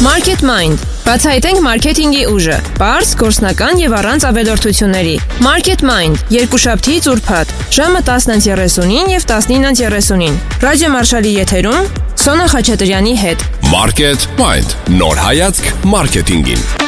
Market Mind. Բացահայտենք մարքեթինգի ուժը։ Պարզ, գործնական եւ առանց ավելորդությունների։ Market Mind. Երկուշաբթից ուրբաթ, ժամը 10:30 եւ 19:30։ Ռադիո Մարշալի եթերում Սոնա Խաչատրյանի հետ։ Market Mind. Նոր հայացք մարքեթինգին։